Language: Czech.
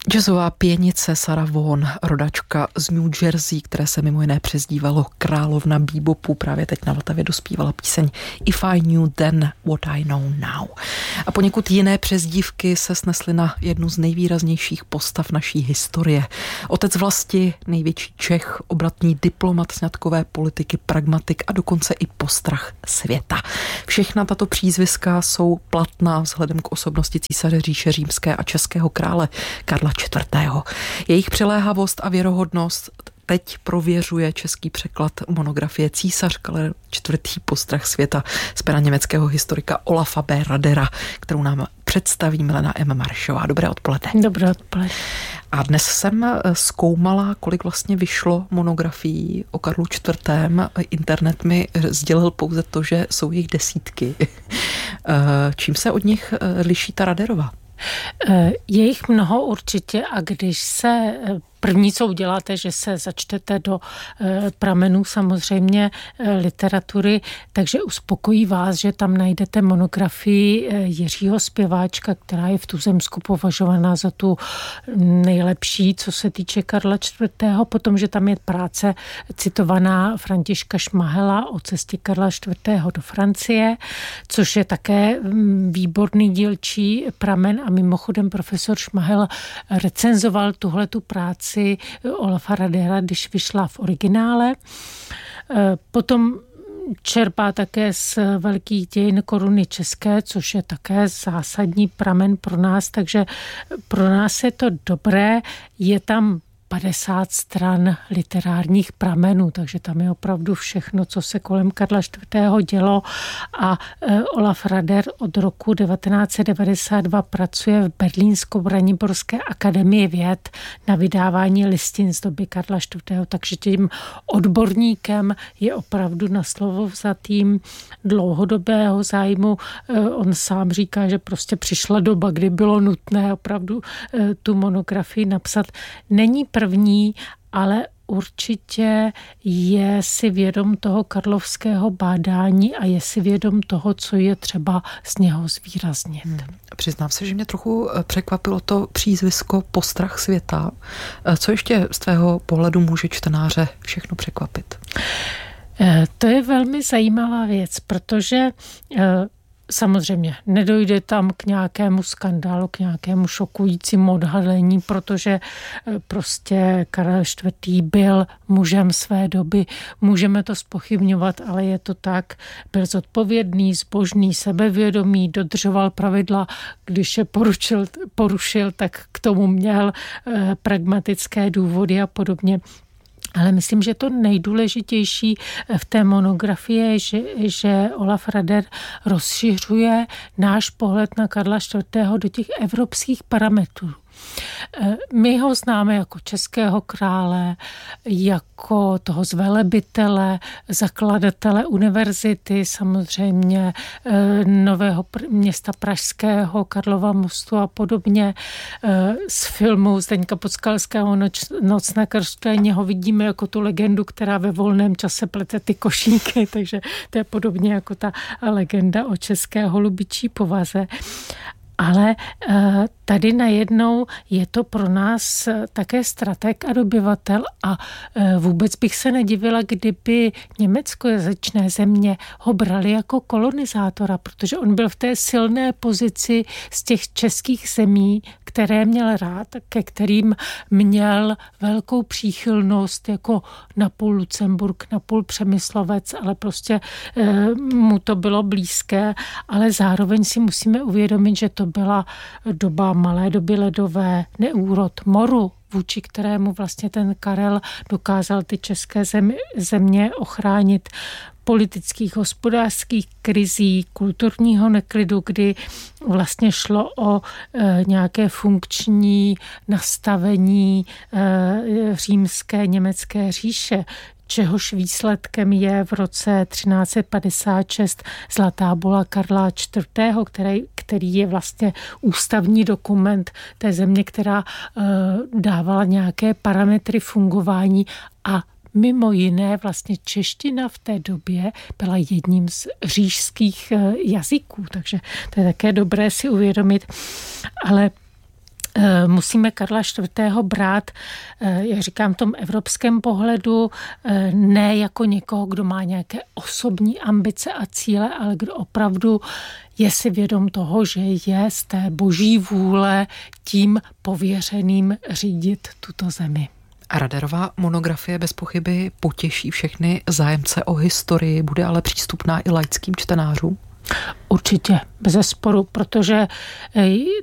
Jazzová pěnice Sarah Vaughan, rodačka z New Jersey, které se mimo jiné přezdívalo královna bebopu, právě teď na Vltavě dospívala píseň If I Knew Then What I Know Now. A poněkud jiné přezdívky se snesly na jednu z nejvýraznějších postav naší historie. Otec vlasti, největší Čech, obratný diplomat sňatkové politiky, pragmatik a dokonce i postrach světa. Všechna tato přízviska jsou platná vzhledem k osobnosti císaře říše římské a českého krále Karla IV. Jejich přiléhavost a věrohodnost teď prověřuje český překlad monografie Císař Karel IV. Postrach světa z pera německého historika Olafa B. Radera, kterou nám představí Milena M. Maršová. Dobré odpoledne. Dobré odpoledne. A dnes jsem zkoumala, kolik vlastně vyšlo monografií o Karlu IV. Internet mi sdělil pouze to, že jsou jich desítky. Čím se od nich liší ta Raderova? Je jich mnoho určitě a když se první, co uděláte, že se začtete do pramenů samozřejmě literatury, takže uspokojí vás, že tam najdete monografii Jiřího Zpěváčka, která je v tuzemsku považovaná za tu nejlepší, co se týče Karla IV. Potom, že tam je práce citovaná Františka Šmahela o cestě Karla IV. Do Francie, což je také výborný dílčí pramen a mimochodem profesor Šmahel recenzoval tuhletu práci Olafa Radera, když vyšla v originále. Potom čerpá také z velkých dějin Koruny české, což je také zásadní pramen pro nás, takže pro nás je to dobré. Je tam 50 stran literárních pramenů, takže tam je opravdu všechno, co se kolem Karla IV. Dělo a Olaf Rader od roku 1992 pracuje v Berlínsko-Braniborské akademii věd na vydávání listin z doby Karla IV. Takže tím odborníkem je opravdu na slovo vzatým dlouhodobého zájmu. On sám říká, že prostě přišla doba, kdy bylo nutné opravdu tu monografii napsat. Není první, ale určitě je si vědom toho karlovského bádání a je si vědom toho, co je třeba z něho zvýraznit. Přiznám se, že mě trochu překvapilo to přízvisko Postrach světa. Co ještě z tvého pohledu může čtenáře všechno překvapit? To je velmi zajímavá věc, protože samozřejmě nedojde tam k nějakému skandálu, k nějakému šokujícímu odhalení, protože prostě Karel IV. Byl mužem své doby. Můžeme to zpochybňovat, ale je to tak. Byl zodpovědný, zbožný, sebevědomý, dodržoval pravidla. Když je porušil, tak k tomu měl pragmatické důvody a podobně. Ale myslím, že to nejdůležitější v té monografii je, že Olaf Rader rozšiřuje náš pohled na Karla IV. Do těch evropských parametrů. My ho známe jako českého krále, jako toho zvelebitele, zakladatele univerzity, samozřejmě nového města pražského, Karlova mostu a podobně. Z filmu Zdeňka Podskalského Noc na Karlštejně ho vidíme jako tu legendu, která ve volném čase plete ty košíky, takže to je podobně jako ta legenda o české holubičí povaze. Ale tady najednou je to pro nás také stratég a dobyvatel a vůbec bych se nedivila, kdyby německojazyčné země ho brali jako kolonizátora, protože on byl v té silné pozici z těch českých zemí, které měl rád, ke kterým měl velkou příchylnost jako napůl Lucemburk, napůl Přemyslovec, ale prostě mu to bylo blízké, ale zároveň si musíme uvědomit, že to byla doba malé doby ledové, neúrod moru, vůči kterému vlastně ten Karel dokázal ty české země ochránit, politických, hospodářských krizí, kulturního neklidu, kdy vlastně šlo o nějaké funkční nastavení římské německé říše, čehož výsledkem je v roce 1356 Zlatá bula Karla IV., který je vlastně ústavní dokument té země, která dávala nějaké parametry fungování a mimo jiné vlastně čeština v té době byla jedním z říšských jazyků, takže to je také dobré si uvědomit. Ale musíme Karla IV. Brát, jak říkám, v tom evropském pohledu, ne jako někoho, kdo má nějaké osobní ambice a cíle, ale kdo opravdu je si vědom toho, že je z té boží vůle tím pověřeným řídit tuto zemi. Raderová monografie bez pochyby potěší všechny zájemce o historii, bude ale přístupná i laickým čtenářům? Určitě, bezesporu, protože